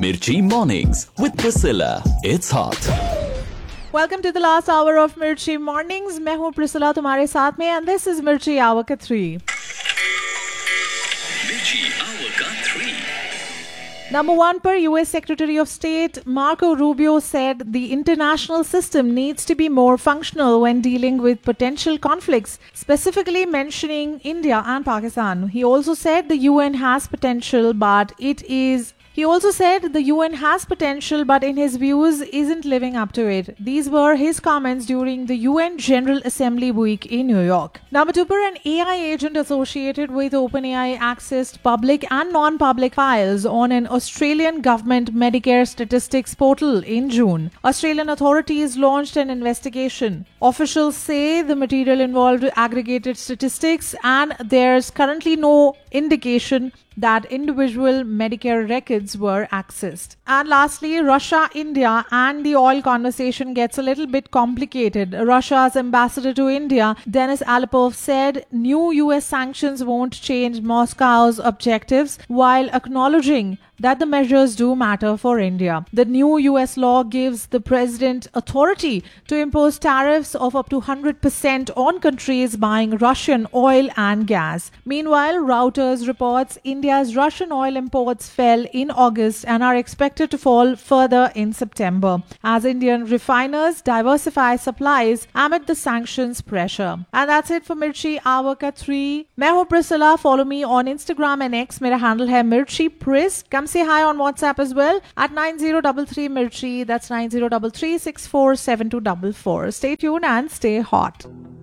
Mirchi Mornings with Priscilla. It's hot. Welcome to the last hour of मिर्ची mornings. मैं हूँ Priscilla तुम्हारे साथ में एंड दिस इज मिर्ची आवर का 3. Number 1 per US Secretary of State Marco Rubio said the international system needs to be more functional when dealing with potential conflicts, specifically mentioning India and Pakistan. He also said the UN has potential, but in his views isn't living up to it. These were his comments during the UN General Assembly week in New York. Number 2 per an AI agent associated with OpenAI accessed public and non-public files on an Australian government Medicare statistics portal in June. Australian authorities launched an investigation. Officials say the material involved aggregated statistics and there's currently no indication that individual Medicare records were accessed. And lastly, Russia, India and the oil conversation gets a little bit complicated. Russia's ambassador to India, Denis Alipov, said new US sanctions won't change Moscow's objectives while acknowledging that the measures do matter for India. The new US law gives the president authority to impose tariffs of up to 100% on countries buying Russian oil and gas. Meanwhile, Reuters reports India's Russian oil imports fell in August and are expected to fall further in September as Indian refiners diversify supplies amid the sanctions pressure. And that's it for Mirchi Hour ka 3. मैं हूँ Priscilla. Follow me on Instagram and X. मेरा handle है Mirchi Pris. Come say hi on WhatsApp as well at 9033 Mirchi. That's 9033647244. Stay tuned and stay hot.